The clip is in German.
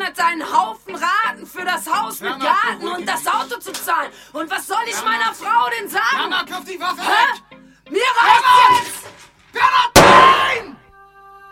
hat seinen Haufen Raten für das Haus mit Garten und das Auto zu zahlen. Und was soll ich meiner Frau denn sagen? Mama, kauf die Waffe weg! Mir